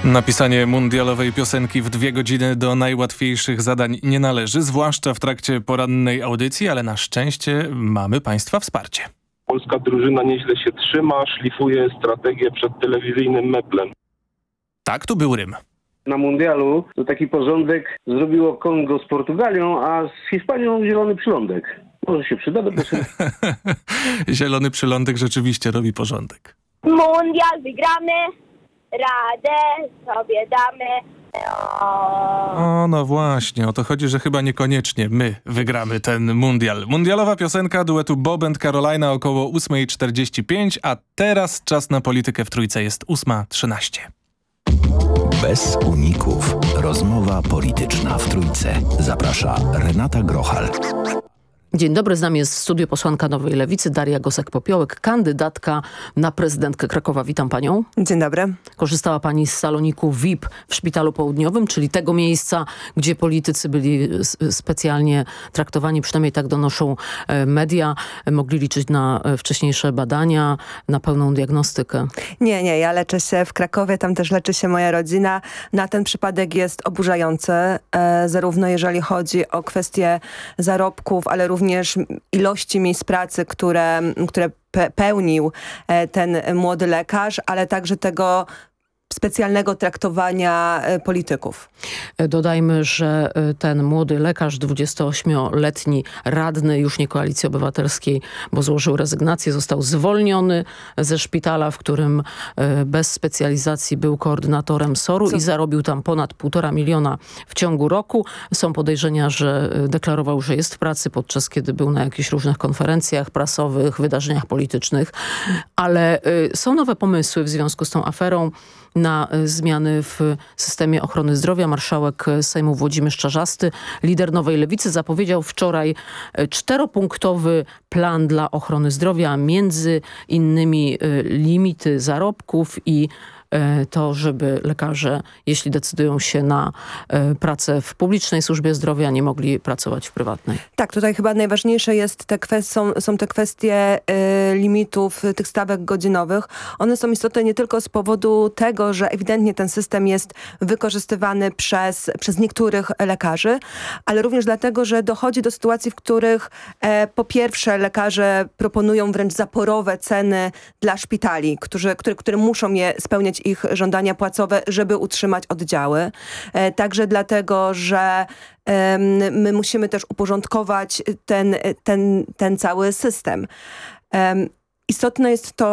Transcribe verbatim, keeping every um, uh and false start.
Napisanie mundialowej piosenki w dwie godziny do najłatwiejszych zadań nie należy, zwłaszcza w trakcie porannej audycji, ale na szczęście mamy Państwa wsparcie. Polska drużyna nieźle się trzyma, szlifuje strategię przed telewizyjnym meblem. Tak, tu był Rym. Na mundialu to taki porządek zrobiło Kongo z Portugalią, a z Hiszpanią zielony przylądek. Może się przyda do piosenki. Zielony przylądek rzeczywiście robi porządek. Mundial wygramy, radę sobie damy. O, no właśnie, o to chodzi, że chyba niekoniecznie my wygramy ten mundial. Mundialowa piosenka duetu Bob and Carolina około ósma czterdzieści pięć, a teraz czas na politykę w Trójce, jest ósma trzynaście. Bez uników. Rozmowa polityczna w Trójce. Zaprasza Renata Grochal. Dzień dobry, z nami jest w studiu posłanka Nowej Lewicy Daria Gosek-Popiołek, kandydatka na prezydentkę Krakowa. Witam panią. Dzień dobry. Korzystała pani z saloniku V I P w Szpitalu Południowym, czyli tego miejsca, gdzie politycy byli specjalnie traktowani, przynajmniej tak donoszą media. Mogli liczyć na wcześniejsze badania, na pełną diagnostykę. Nie, nie, ja leczę się w Krakowie, tam też leczy się moja rodzina. Na ten przypadek jest oburzający, e, zarówno jeżeli chodzi o kwestie zarobków, ale również również ilości miejsc pracy, które, które pe- pełnił ten młody lekarz, ale także tego specjalnego traktowania polityków. Dodajmy, że ten młody lekarz, dwudziestoośmioletni radny, już nie Koalicji Obywatelskiej, bo złożył rezygnację, został zwolniony ze szpitala, w którym bez specjalizacji był koordynatorem S O R-u Co? i zarobił tam ponad półtora miliona w ciągu roku. Są podejrzenia, że deklarował, że jest w pracy, podczas kiedy był na jakichś różnych konferencjach prasowych, wydarzeniach politycznych, ale są nowe pomysły w związku z tą aferą na zmiany w systemie ochrony zdrowia. Marszałek Sejmu Włodzimierz Czarzasty, lider Nowej Lewicy, zapowiedział wczoraj czteropunktowy plan dla ochrony zdrowia, między innymi limity zarobków i to, żeby lekarze, jeśli decydują się na pracę w publicznej służbie zdrowia, nie mogli pracować w prywatnej. Tak, tutaj chyba najważniejsze jest te kwestie, są, są te kwestie y, limitów tych stawek godzinowych. One są istotne nie tylko z powodu tego, że ewidentnie ten system jest wykorzystywany przez, przez niektórych lekarzy, ale również dlatego, że dochodzi do sytuacji, w których e, po pierwsze lekarze proponują wręcz zaporowe ceny dla szpitali, którzy, które, które muszą je spełniać ich żądania płacowe, żeby utrzymać oddziały. E, także dlatego, że e, my musimy też uporządkować ten, ten, ten cały system. E, istotne jest to,